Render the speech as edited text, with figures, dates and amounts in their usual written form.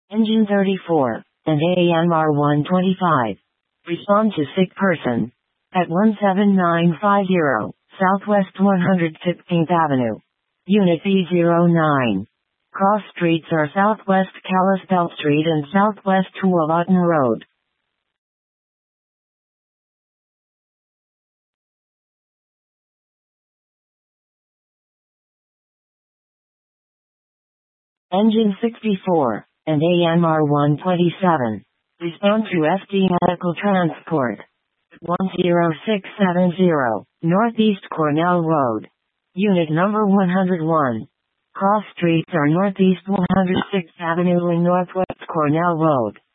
Engine 34, and AMR 125. Respond to sick person. At 17950, Southwest 116th Avenue. Unit B09. Cross streets are Southwest Kalispell Street and Southwest Tualatin Road. Engine 64, and AMR 127. Respond to SD Medical Transport. 10670, Northeast Cornell Road. Unit number 101. Cross streets are Northeast 106th Avenue and Northwest Cornell Road.